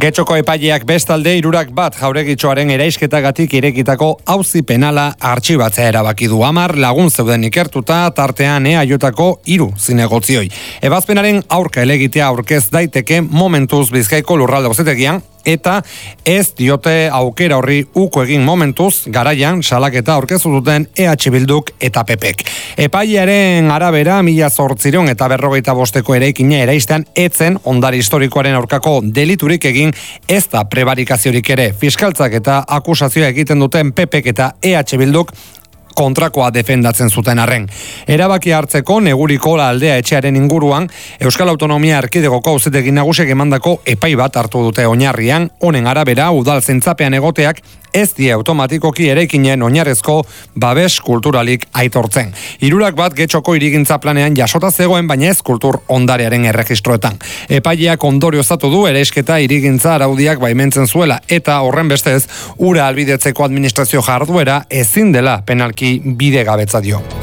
Getxoko epaileak bestalde 101 jauregitxoaren eraisketagatik irekitako auzi penala artxibatzea erabaki du. 10 lagun zeuden ikertuta, tartean EAJko 3 zinegotzioi. Ebazpenaren aurka helegitea aurkez daiteke momentuz Bizkaiko lurralde auzitegian, eta ez diote aukera horri uko egin momentuz, garaian salaketa aurkeztu duten EH Bilduk eta PPek. Epailearen arabera 1855 eraikina eraistean etzen ondare historikoaren aurkako deliturik egin, ez da prebarikaziorik ere. Fiskaltzak eta akusazioa egiten duten PPek eta EH Bilduk kontrakoa defendatzen zuten arren. Erabaki hartzeko Neguriko aldea etxearen inguruan Euskal Autonomia Erkidegoko auzitegi nagusiak emandako epai bat hartu dute oinarrian. Honen arabera udal zentzapean egoteak ez die automatikoki eraikinen oinarrezko babes kulturalik aitortzen. 101 Getxoko hirigintza planean jasota zegoen, baina ez kultur ondarearen erregistroetan. Epaileak ondorioztatu du eraisketa hirigintza araudiak baimentzen zuela, eta horren bestez ura albidetzeko administrazio jarduera ezin dela penalki bidegabetza dio.